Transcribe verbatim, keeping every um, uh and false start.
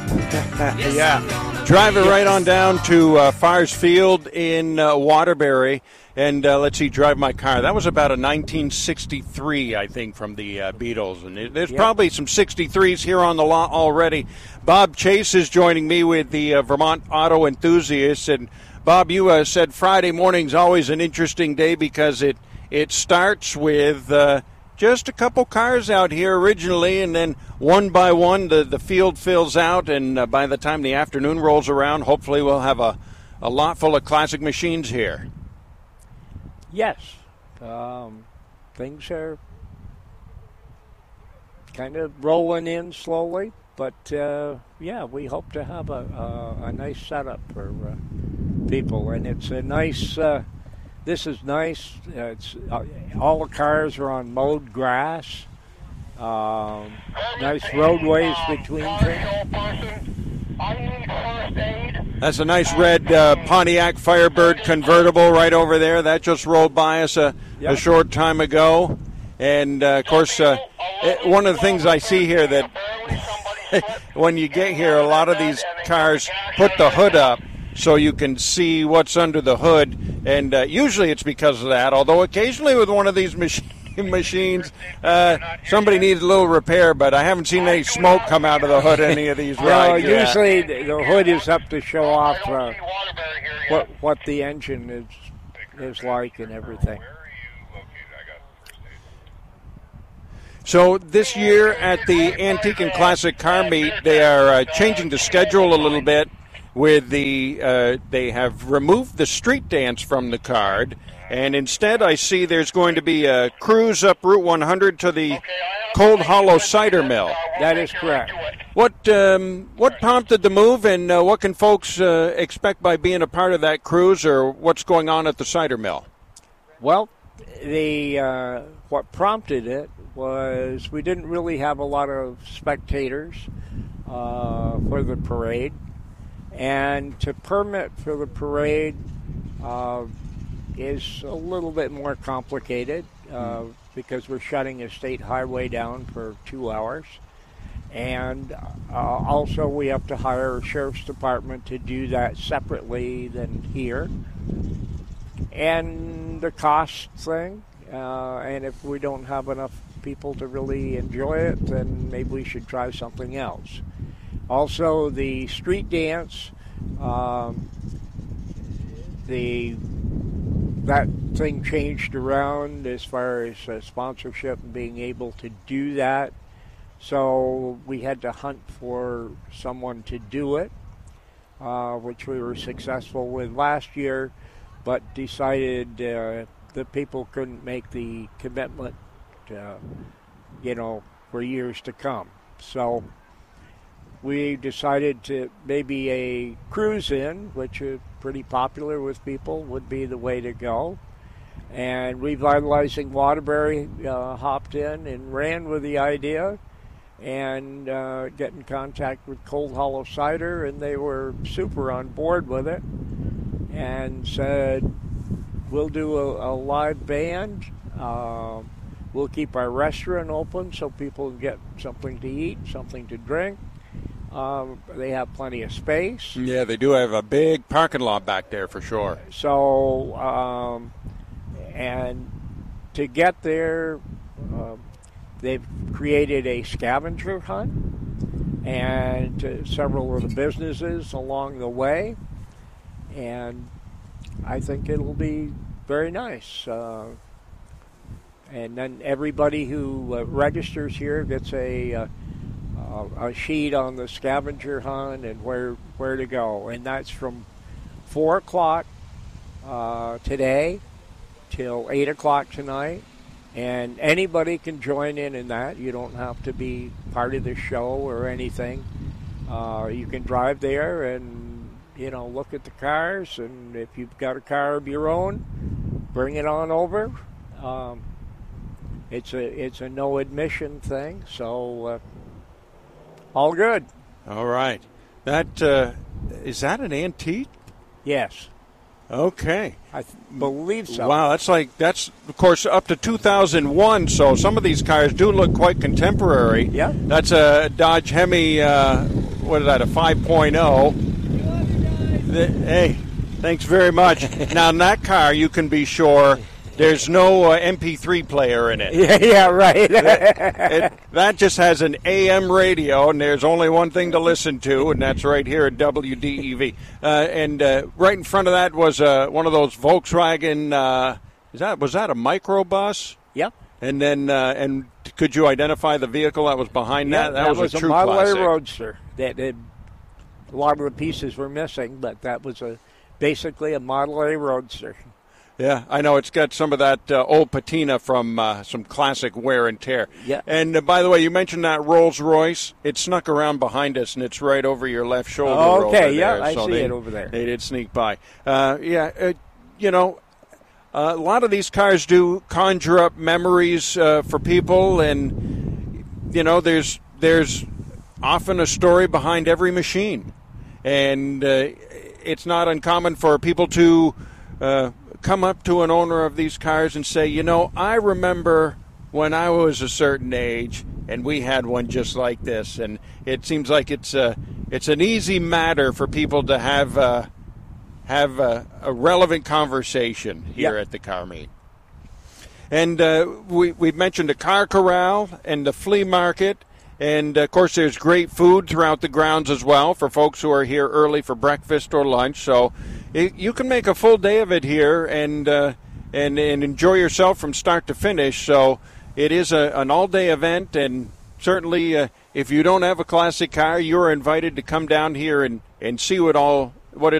Yeah. Drive it right on down to uh, Fires Field in uh, Waterbury. And uh, let's see, drive my car. That was about a nineteen sixty-three, I think, from the uh, Beatles. And it, there's yep. probably some sixty-threes here on the lot already. Bob Chase is joining me with the uh, Vermont Auto Enthusiasts. And, Bob, you uh, said Friday morning's always an interesting day because it, it starts with uh, just a couple cars out here originally, and then one by one the, the field fills out. And uh, by the time the afternoon rolls around, hopefully we'll have a, a lot full of classic machines here. Yes, um, things are kind of rolling in slowly, but uh, yeah, we hope to have a, a, a nice setup for uh, people, and it's a nice. Uh, this is nice. Uh, it's uh, all the cars are on mowed grass. Um, nice roadways between things. That's a nice red uh, Pontiac Firebird convertible right over there. That just rolled by us a, yep. a short time ago. And, uh, of course, uh, it, one of the things I see here that when you get here, a lot of these cars put the hood up so you can see what's under the hood. And uh, usually it's because of that, although occasionally with one of these machines, machines uh, somebody needs a little repair, but I haven't seen any smoke come out of the hood of any of these rides. No, usually the, the hood is up to show off uh, what what the engine is is like and everything. So this year at the Antique and Classic Car Meet, they are uh, changing the schedule a little bit. With the uh, they have removed the street dance from the card. And instead, I see there's going to be a cruise up Route one hundred to the Cold Hollow Cider Mill. That is correct. What um, what prompted the move, and uh, what can folks uh, expect by being a part of that cruise, or what's going on at the cider mill? Well, the uh, what prompted it was we didn't really have a lot of spectators uh, for the parade, and to permit for the parade. Uh, is a little bit more complicated uh, because we're shutting a state highway down for two hours. And uh, also we have to hire a sheriff's department to do that separately than here. And the cost thing, uh, and if we don't have enough people to really enjoy it, then maybe we should try something else. Also, the street dance, um, the that thing changed around as far as uh, sponsorship and being able to do that. So we had to hunt for someone to do it, uh, which we were successful with last year, but decided uh, that people couldn't make the commitment, uh, you know, for years to come. So we decided to maybe a cruise-in, which is pretty popular with people, would be the way to go. And Revitalizing Waterbury uh, hopped in and ran with the idea and uh, get in contact with Cold Hollow Cider, and they were super on board with it and said, we'll do a, a live band. Uh, we'll keep our restaurant open so people can get something to eat, something to drink. Um, they have plenty of space. Yeah, they do have a big parking lot back there for sure. So, um, and to get there, uh, they've created a scavenger hunt and uh, several of the businesses along the way. And I think it'll be very nice. Uh, and then everybody who uh, registers here gets a... Uh, Uh, a sheet on the scavenger hunt and where where to go, and that's from four o'clock uh, today till eight o'clock tonight, and anybody can join in in that. You don't have to be part of the show or anything. Uh, you can drive there and, you know, look at the cars, and if you've got a car of your own, bring it on over. Um, it's a it's a no admission thing, so. Uh, All good. All right. That uh, is that an antique? Yes. Okay. I th- believe so. Wow, that's like that's of course up to two thousand one. So some of these cars do look quite contemporary. Yeah. That's a Dodge Hemi uh, what is that, a five point oh. Hey, thanks very much. Now, in that car, you can be sure there's no uh, M P three player in it. Yeah, yeah, right. it, it, that just has an A M radio, and there's only one thing to listen to, and that's right here at W D E V. Uh, and uh, right in front of that was uh, one of those Volkswagen. Uh, is that was that a microbus? Yep. And then, uh, and could you identify the vehicle that was behind yeah, that? That, that was, was a a true Model classic. A Roadster. That had, a lot of the pieces were missing, but that was a basically a Model A Roadster. Yeah, I know it's got some of that uh, old patina from uh, some classic wear and tear. Yeah. And uh, by the way, you mentioned that Rolls Royce. It snuck around behind us, and it's right over your left shoulder. Oh, okay, over yeah, there. I so see they, it over there. They did sneak by. Uh, yeah, uh, you know, uh, a lot of these cars do conjure up memories uh, for people, and you know, there's there's often a story behind every machine, and uh, it's not uncommon for people to Uh, come up to an owner of these cars and say, you know, I remember when I was a certain age and we had one just like this. And it seems like it's a, it's an easy matter for people to have uh, have a, a relevant conversation here yep. at the car meet. And uh, we, we've mentioned the car corral and the flea market. And, of course, there's great food throughout the grounds as well for folks who are here early for breakfast or lunch. So it, you can make a full day of it here and, uh, and and enjoy yourself from start to finish. So it is a, an all-day event, and certainly uh, if you don't have a classic car, you're invited to come down here and, and see what all what it